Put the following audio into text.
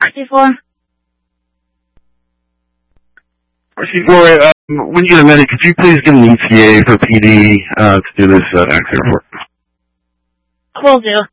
64. RC4, when you get a minute, could you please get an ETA for PD to do this accident report? Will do.